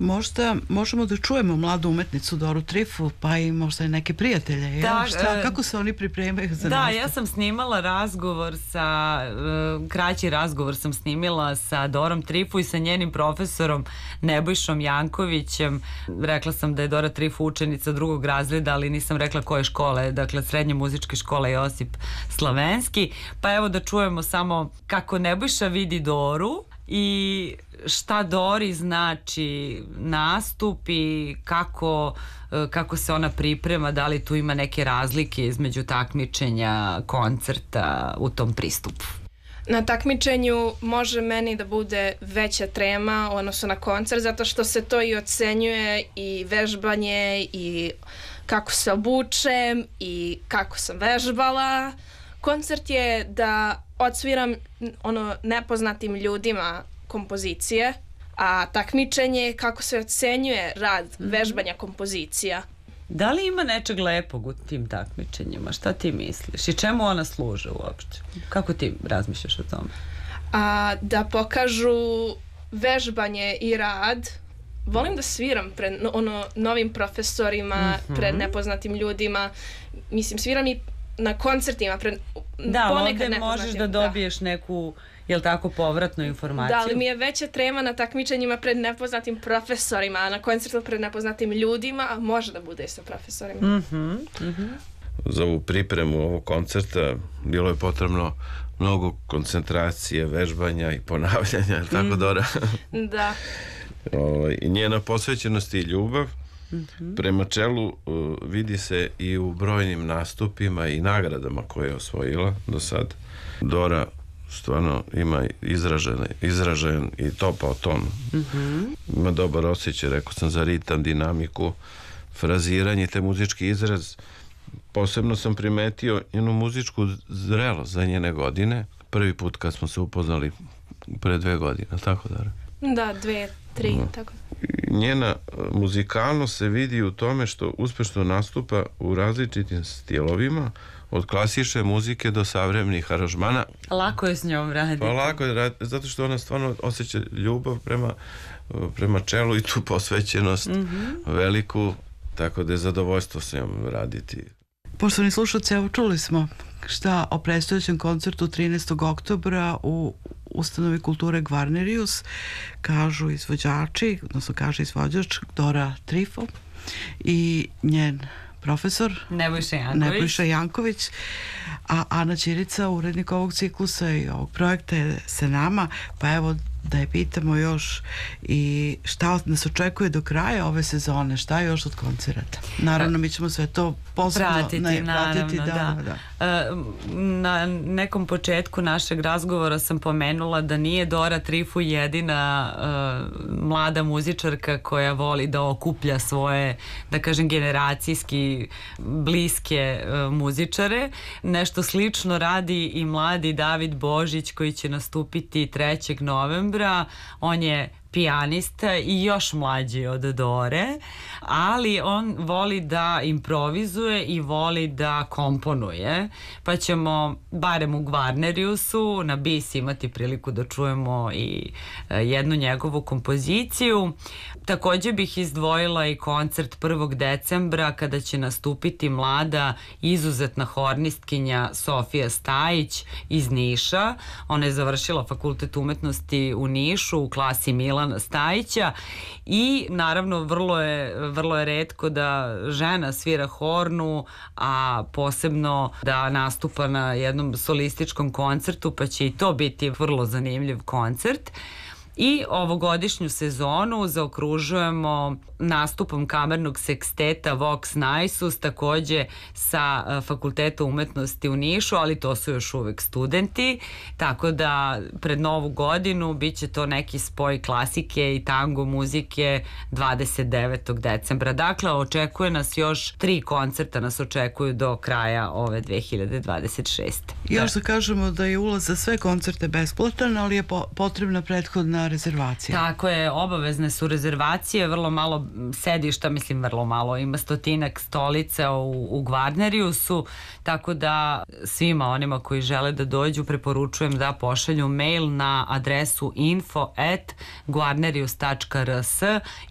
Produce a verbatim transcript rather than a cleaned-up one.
Možda možemo da čujemo mladu umetnicu Doru Trifu, pa i možda i neke prijatelje. Da, Šta, e, kako se oni pripremaju za Da, nastup? ja sam snimala razgovor sa, e, kraći razgovor sam snimila sa Dorom Trifu i sa njenim profesorom Nebojšom Jankovićem. Rekla sam da je Dora Trifu učenica drugog razreda, ali nisam rekla koje škole, dakle Srednje muzičke škole Josip Slavenski. Pa evo da čujemo samo kako Nebojša vidi Doru i šta Dori znači nastup i kako, kako se ona priprema, da li tu ima neke razlike između takmičenja, koncerta u tom pristupu. Na takmičenju može meni da bude veća trema u odnosu na koncert, zato što se to i ocenjuje i vežbanje i kako se obučem i kako sam vežbala. Koncert je da odsviram ono nepoznatim ljudima kompozicije, a takmičenje je kako se ocenjuje rad vežbanja kompozicija. Da li ima nečeg lepog u tim takmičenjima? Šta ti misliš? I čemu ona služe uopšte? Kako ti razmišljaš o tome? A, da pokažu vežbanje i rad. Volim da sviram pred ono, novim profesorima, mm-hmm. pred nepoznatim ljudima. Mislim, sviram i na koncertima. Pred, da, ovdje možeš da dobiješ da. neku, jel tako, povratnu informaciju. Da, ali mi je veća trema na takmičenjima pred nepoznatim profesorima, a na koncertu pred nepoznatim ljudima, a može da bude i sa profesorima. Mm-hmm. Mm-hmm. Za ovu pripremu ovog koncerta bilo je potrebno mnogo koncentracije, vežbanja i ponavljanja, je tako, Dora? Da. O, i njena posvećenost i ljubav mm-hmm. prema čelu uh, vidi se i u brojnim nastupima i nagradama koje je osvojila do sad. Dora stvarno ima izražen, izražen i topao ton. Mm-hmm. Ima dobar osjećaj, rekao sam, za ritam, dinamiku, fraziranje, te muzički izraz. Posebno sam primetio njenu muzičku zrelost za njene godine. Prvi put kad smo se upoznali pre dve godine, tako da? Da, dve, tri, no. tako. Njena muzikalnost se vidi u tome što uspešno nastupa u različitim stilovima, od klasične muzike do savremenih aranžmana. Lako je s njom raditi. Pa lako je raditi, zato što ona stvarno osjeća ljubav prema, prema čelu i tu posvećenost mm-hmm. veliku, tako da je zadovoljstvo s njom raditi. Poštovani slušalci, evo čuli smo šta o predstojećem koncertu trinaestog oktobra u Ustanovi kulture Gvarnerius kažu izvođači, odnosno kaže izvođač Dora Trifo i njen profesor Nebojša Janković. Nebojša Janković, a Ana Ćirica, urednik ovog ciklusa i ovog projekta, je sa nama, pa evo da je pitamo još i šta nas očekuje do kraja ove sezone, šta je još od koncerata. Naravno, mi ćemo sve to posebno pratiti, ne, naravno, pratiti da, da. da. Na nekom početku našeg razgovora sam pomenula da nije Dora Trifu jedina uh, mlada muzičarka koja voli da okuplja svoje, da kažem, generacijski bliske uh, muzičare. Nešto slično radi i mladi David Božić koji će nastupiti trećeg novembra. On je pijanista i još mlađi od Dore, ali on voli da improvizuje i voli da komponuje, pa ćemo barem u Gvarneriusu na bis imati priliku da čujemo i jednu njegovu kompoziciju. Takođe bih izdvojila i koncert prvog decembra kada će nastupiti mlada izuzetna hornistkinja Sofija Stajić iz Niša. Ona je završila Fakultet umetnosti u Nišu u klasi Milana Stajića i naravno vrlo je, vrlo je retko da žena svira hornu, a posebno da nastupa na jednom solističkom koncertu, pa će i to biti vrlo zanimljiv koncert. I ovogodišnju sezonu zaokružujemo nastupom kamernog seksteta Vox Naisus, takođe sa Fakulteta umetnosti u Nišu, ali to su još uvek studenti, tako da pred novu godinu bit će to neki spoj klasike i tango muzike dvadeset devetog decembra. Dakle, očekuje nas još tri koncerta, nas očekuju do kraja ove dve hiljade dvadeset šeste. Još da kažemo da je ulaz za sve koncerte besplatan, ali je potrebna prethodna rezervacija. Tako je, obavezne su rezervacije, vrlo malo sedišta, mislim vrlo malo, ima stotinak stolica u, u Gvarneriusu, tako da svima onima koji žele da dođu preporučujem da pošalju mail na adresu info at gvarnerius tačka rs